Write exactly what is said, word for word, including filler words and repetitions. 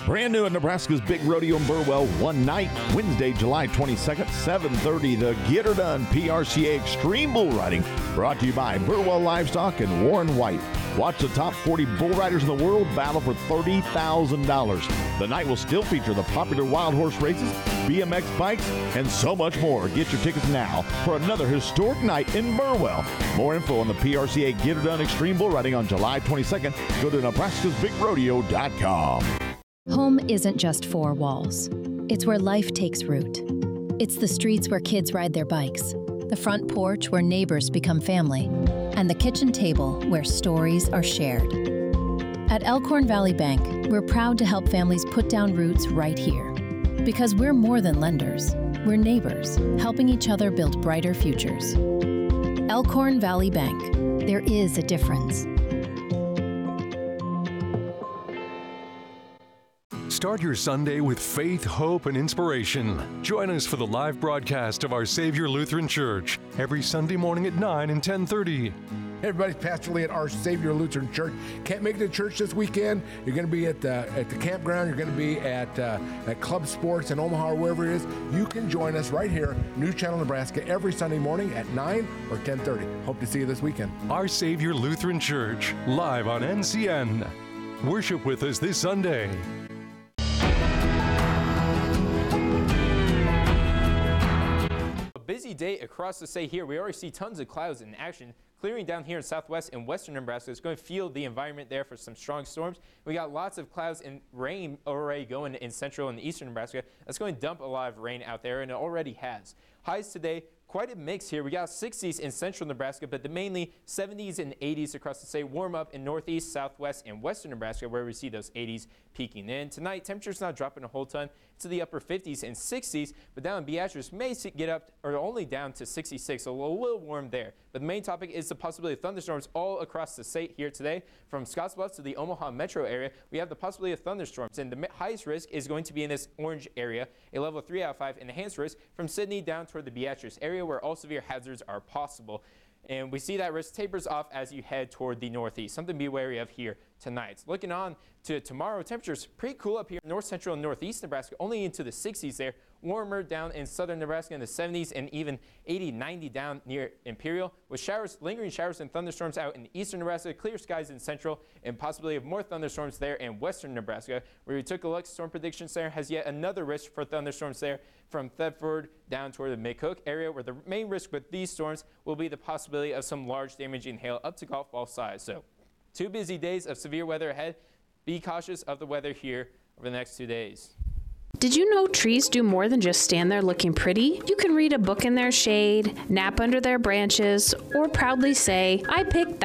Brand new at Nebraska's Big Rodeo in Burwell, one night, Wednesday, July twenty-second, seven thirty, the Get Her Done P R C A Extreme Bull Riding, brought to you by Burwell Livestock and Warren White. Watch the top forty bull riders in the world battle for thirty thousand dollars. The night will still feature the popular wild horse races, B M X bikes, and so much more. Get your tickets now for another historic night in Burwell. More info on the P R C A Get Her Done Extreme Bull Riding on July twenty-second. Go to nebraskas big rodeo dot com. Home isn't just four walls. It's where life takes root. It's the streets where kids ride their bikes, the front porch where neighbors become family, and the kitchen table where stories are shared. At Elkhorn Valley Bank, we're proud to help families put down roots right here. Because we're more than lenders. We're neighbors, helping each other build brighter futures. Elkhorn Valley Bank. There is a difference. Start your Sunday with faith, hope, and inspiration. Join us for the live broadcast of Our Savior Lutheran Church every Sunday morning at nine and ten thirty. Hey everybody, Pastor Lee at Our Savior Lutheran Church. Can't make it to church this weekend? You're going to be at the at the campground. You're going to be at uh, at Club Sports in Omaha or wherever it is. You can join us right here, New Channel, Nebraska, every Sunday morning at nine or ten thirty. Hope to see you this weekend. Our Savior Lutheran Church, live on N C N. Worship with us this Sunday. Busy day across the state here. We already see tons of clouds in action. Clearing down here in southwest and western Nebraska. It's going to feel the environment there for some strong storms. We got lots of clouds and rain already going in central and eastern Nebraska. That's going to dump a lot of rain out there, and it already has. Highs today, quite a mix here. We got sixties in central Nebraska, but the mainly seventies and eighties across the state. Warm up in northeast, southwest, and western Nebraska, where we see those eighties peaking in. Tonight, temperature's not dropping a whole ton to the upper fifties and sixties, but down in Beatrice may get up or only down to sixty-six, so a little, little warm there. But the main topic is the possibility of thunderstorms all across the state here today. From Scottsbluff to the Omaha metro area, we have the possibility of thunderstorms, and the highest risk is going to be in this orange area, a level three out of five, and enhanced risk from Sidney down toward the Beatrice area, where all severe hazards are possible. And we see that risk tapers off as you head toward the northeast. Something to be wary of here tonight. Looking on to tomorrow, temperatures pretty cool up here in north central and northeast Nebraska, only into the sixties there. Warmer down in southern Nebraska in the seventies, and even eighty, ninety down near Imperial, with showers, lingering showers and thunderstorms out in eastern Nebraska, clear skies in central, and possibility of more thunderstorms there in western Nebraska. Where we took a look, Storm Prediction Center has yet another risk for thunderstorms there from Thetford down toward the McCook area, where the main risk with these storms will be the possibility of some large damaging hail up to golf ball size. So two busy days of severe weather ahead. Be cautious of the weather here over the next two days. Did you know trees do more than just stand there looking pretty? You can read a book in their shade, nap under their branches, or proudly say, I picked that